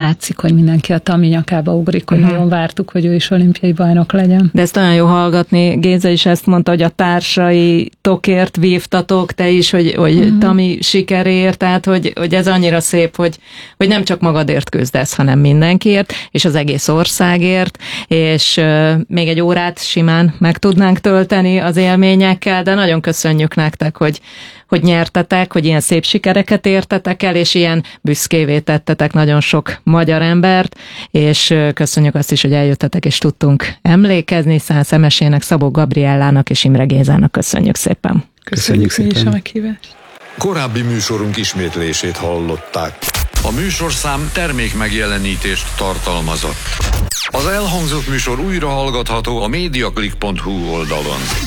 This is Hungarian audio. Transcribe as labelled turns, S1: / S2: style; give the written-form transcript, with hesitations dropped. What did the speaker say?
S1: látszik, hogy mindenki a Tami nyakába ugrik, hogy nagyon vártuk, hogy ő is olimpiai bajnok legyen.
S2: De ezt olyan jó hallgatni, Géza is ezt mondta, hogy a társaitokért vívtatok, te is, hogy Tami sikeréért, tehát hogy ez annyira szép, hogy nem csak magadért küzdesz, hanem mindenkiért, és az egész országért, és még egy órát simán meg tudnánk tölteni az élményekkel, de nagyon köszönjük nektek, hogy nyertetek, hogy ilyen szép sikereket értetek el, és ilyen büszkévé tettetek nagyon sok magyar embert, és köszönjük azt is, hogy eljöttetek, és tudtunk emlékezni. Szász Emesének, Szabó Gabriellának és Imre Gézának köszönjük szépen.
S1: Köszönjük szépen. Mi is a meghívást.
S3: Korábbi műsorunk ismétlését hallották. A műsorszám termék megjelenítést tartalmazott. Az elhangzott műsor újra hallgatható a mediaclick.hu oldalon.